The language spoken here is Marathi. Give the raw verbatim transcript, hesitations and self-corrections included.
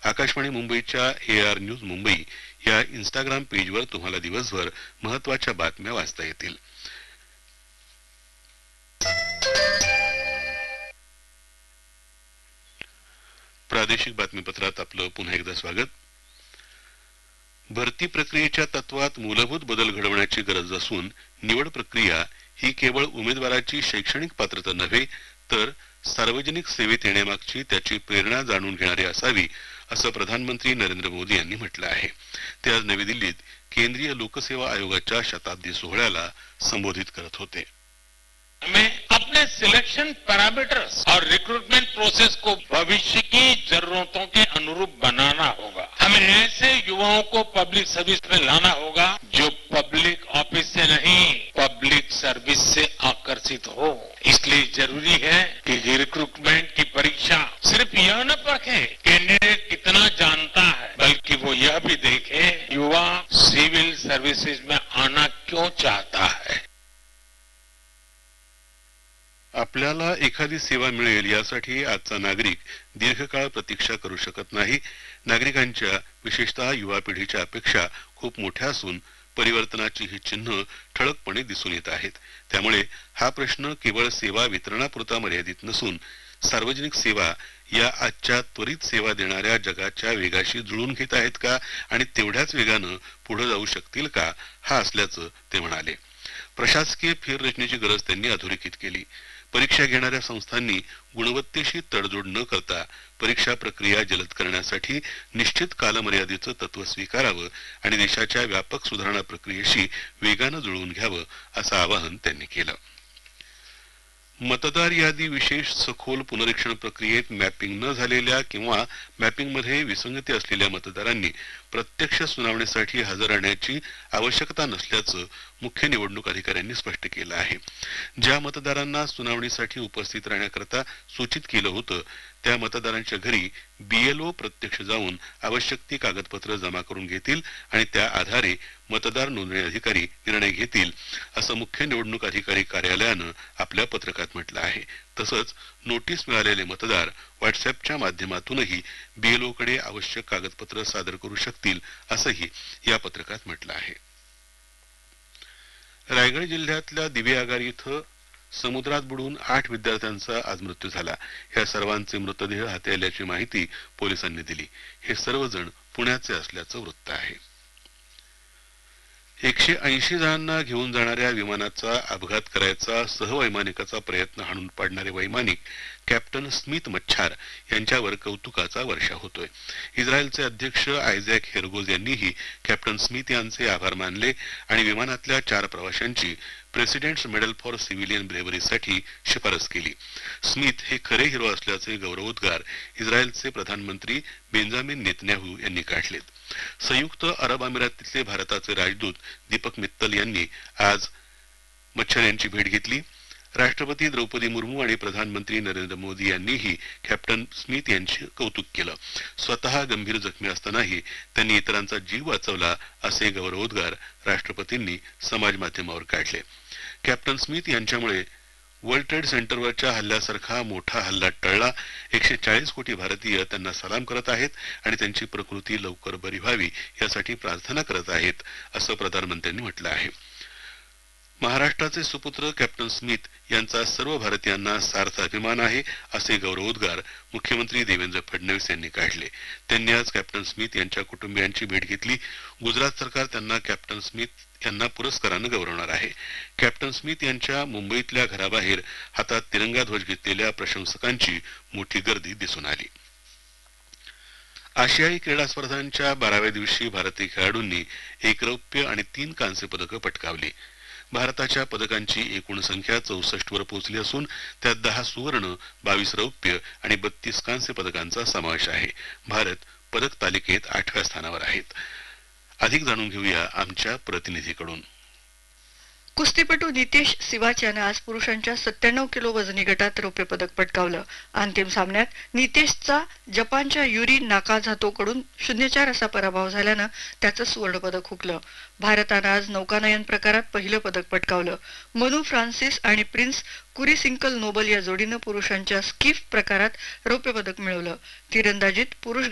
आकाशवाणी मुंबईच्या ए आर न्यूज मुंबई या इंस्टाग्राम पेजवर तुम्हाला दिवसभर महत्त्वाच्या बातम्या वाचता येतील. प्रादेशिक बातमीपत्रात आपलं पुन्हा एकदा स्वागत. भरती प्रक्रियेच्या तत्वात मूलभूत बदल घडवण्याची गरज असून निवड प्रक्रिया ही केवळ उमेदवाराची शैक्षणिक पात्रता नव्हे तर सार्वजनिक सेवेत येण्यामागची त्याची प्रेरणा जाणून घेणारी असावी असं प्रधानमंत्री नरेंद्र मोदी यांनी म्हटलं आहे. ते आज नवी दिल्लीत केंद्रीय लोकसेवा आयोगाच्या शताब्दी सोहळ्याला संबोधित करत होते. हमें अपने सिलेक्शन पैरामीटर्स और रिक्रूटमेंट प्रोसेस को भविष्य की जरूरतों के अनुरूप बनाना होगा. हमें ऐसे युवाओं को पब्लिक सर्विस में लाना होगा जो पब्लिक ऑफिस से नहीं पब्लिक सर्विस से आकर्षित हो. इसलिए जरूरी है कि रिक्रूटमेंट की परीक्षा सिर्फ यह न परखे कैंडिडेट कितना जानता है, बल्कि वो यह भी देखे युवा सिविल सर्विसेज में आना क्यों चाहता है. आपल्याला एखादी सेवा मिळेल यासाठी आजचा नागरिक दीर्घकाळ प्रतीक्षा करू शकत नाही. नागरिकांच्या विशेषतः युवा पिढीच्या अपेक्षा खूप मोठ्या असून परिवर्तनाची ही चिन्ह ठळकपणे दिसून येत आहेत. त्यामुळे हा प्रश्न केवळ सेवा वितरणापुरता मर्यादित नसून सार्वजनिक सेवा या आजच्या त्वरित सेवा देणाऱ्या जगाच्या वेगाशी जुळून घेत आहेत का आणि तेवढ्याच वेगानं पुढे जाऊ शकतील का हा असल्याचं ते म्हणाले. प्रशासकीय फेररचनेची गरज त्यांनी अधोरेखित केली. परीक्षा घेणाऱ्या संस्थांनी गुणवत्तेशी तडजोड न करता परीक्षा प्रक्रिया जलद करण्यासाठी निश्चित कालमर्यादेचं तत्व स्वीकारावं आणि देशाच्या व्यापक सुधारणा प्रक्रियेशी वेगानं जुळवून घ्यावं असं आवाहन त्यांनी केलं. मतदार यादी विशेष सखोल पुनरीक्षण प्रक्रियेत मॅपिंग न झालेल्या किंवा मॅपिंगमध्ये विसंगती असलेल्या मतदारांनी प्रत्यक्ष सुनावणीसाठी हजर राहण्याची आवश्यकता नसल्याचं मुख्य निवडणूक अधिकाऱ्यांनी स्पष्ट केलं आहे. ज्या मतदारांना सुनावणीसाठी उपस्थित राहण्याकरता सूचित केलं होतं त्या मतदारांच्या घरी बीएलओ प्रत्यक्ष जाऊन आवश्यक ती कागदपत्र जमा करून घेतील आणि त्या आधारे मतदार नोंदणी अधिकारी निर्णय घेतील असं मुख्य निवडणूक अधिकारी कार्यालयानं आपल्या पत्रकात म्हटलं आहे. तसंच नोटीस मिळालेले मतदार व्हॉट्सअपच्या माध्यमातूनही बीएलओ कडे आवश्यक कागदपत्र सादर करू शकतील असंही या पत्रकात म्हटलं आहे. रायगड जिल्ह्यातल्या दिवे आगारी इथं समुद्रात बुडून आठ विद्यार्थ्यांचा आज मृत्यू झाला. या सर्वांचे मृतदेह हाती आल्याची माहिती पोलिसांनी दिली. हे सर्वजण पुण्याचे असल्याचं वृत्त आहे. एकशे ऐंशी जणांना घेऊन जाणाऱ्या विमानाचा अपघात करायचा सहवैमानिकाचा प्रयत्न हाणून पाडणारे वैमानिक कॅप्टन स्मिथ मच्छार यांच्यावर कौतुकाचा वर्षाव होतोय. इस्रायलचे अध्यक्ष आयझॅक हेरगोज यांनीही कॅप्टन स्मिथ यांचे आभार मानले आणि विमानातल्या चार प्रवाशांची प्रेसिडेंट्स मेडल फॉर सिव्हिलियन ब्रेव्हरीसाठी शिफारस केली. स्मिथ हे खरे हिरो असल्याचे गौरवोद्गार इस्रायलचे प्रधानमंत्री बेंजामिन नेतन्याहू यांनी काढलेत. संयुक्त अरब अमिरातीतले भारताचे राजदूत दीपक मित्तल यांनी आज मच्छर यांची भेट घेतली. राष्ट्रपती द्रौपदी मुर्मू आणि प्रधानमंत्री नरेंद्र मोदी यांनीही कॅप्टन स्मिथ यांचे कौतुक केलं. स्वतः गंभीर जखमी असतानाही त्यांनी इतरांचा जीव वाचवला असे गौरवोद्गार राष्ट्रपतींनी समाज माध्यमावर काढले. कॅप्टन स्मिथ यांच्यामुळे वर्ल्ड ट्रेड सेंटरवरच्या हल्ल्यासारखा मोठा हल्ला टळला. एकशे चाळीस कोटी भारतीय त्यांना सलाम करत आहेत आणि त्यांची प्रकृती लवकर बरी व्हावी यासाठी प्रार्थना करत आहेत असं प्रधानमंत्र्यांनी म्हटलं आहे. महाराष्ट्राचे सुपुत्र कॅप्टन स्मिथ यांचा सर्व भारतीयांना सार्थ अभिमान आहे असे गौरवोद्गार मुख्यमंत्री देवेंद्र फडणवीस यांनी काढले. त्यांनी आज कॅप्टन स्मिथ यांच्या कुटुंबियांची भेट घेतली. गुजरात सरकार त्यांना कॅप्टन स्मिथ यांना पुरस्कारानं गौरवणार आहे. कॅप्टन स्मिथ यांच्या मुंबईतल्या घराबाहेर हातात तिरंगा ध्वज घेतलेल्या प्रशंसकांची मोठी गर्दी दिसून आली. आशियाई क्रीडा स्पर्धांच्या बाराव्या दिवशी भारतीय खेळाडूंनी एक रौप्य आणि तीन कांस्य पदकं पटकावली. भारताच्या पदकांची एकूण संख्या चौसष्ट वर पोहोचली असून त्यात दहा सुवर्ण, बावीस रौप्य आणि बत्तीस कांस्य पदकांचा समावेश आहे. भारत पदक तालिकेत आठव्या स्थानावर आहे. अधिक जाणून घेऊया आमच्या प्रतिनिधीकडून. कुस्तीपटू नितेश सिवाच यानं आज पुरुषांच्या सत्त्याण्णव किलो वजनी गटात रौप्य पदक पटकावलं. अंतिम सामन्यात नितेशचा जपानच्या युरी नाकाझातोकडून शून्य चार असा पराभव झाल्यानं त्याचं सुवर्ण पदक हुकलं. भारतानं आज नौकानयन प्रकारात पहिलं पदक पटकावलं. मनु फ्रान्सिस आणि प्रिन्स कुरिसिंकल नोबल या जोडीनं पुरुषांच्या स्कीफ प्रकारात रौप्य पदक मिळवलं. तिरंदाजीत पुरुष